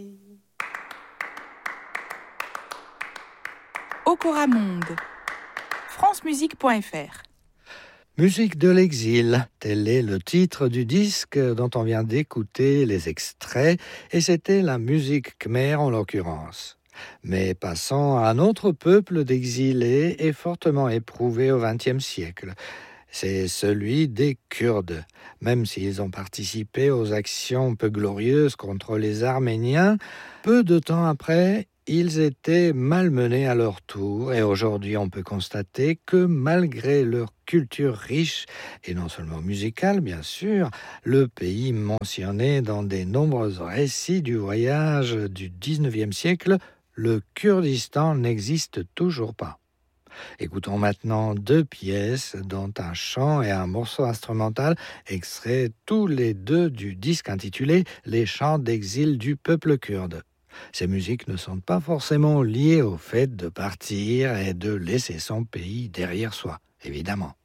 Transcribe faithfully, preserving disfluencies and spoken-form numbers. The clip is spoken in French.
Okora Monde, francemusique point f r. Musique de l'exil, tel est le titre du disque dont on vient d'écouter les extraits, et c'était la musique khmer en l'occurrence. Mais passons à un autre peuple d'exilés et fortement éprouvé au vingtième siècle. C'est celui des Kurdes. Même s'ils ont participé aux actions peu glorieuses contre les Arméniens, peu de temps après, ils étaient malmenés à leur tour, et aujourd'hui on peut constater que malgré leur culture riche, et non seulement musicale bien sûr, le pays mentionné dans des nombreux récits du voyage du dix-neuvième siècle, le Kurdistan n'existe toujours pas. Écoutons maintenant deux pièces, dont un chant et un morceau instrumental, extraits tous les deux du disque intitulé « Les chants d'exil du peuple kurde ». Ces musiques ne sont pas forcément liées au fait de partir et de laisser son pays derrière soi, évidemment.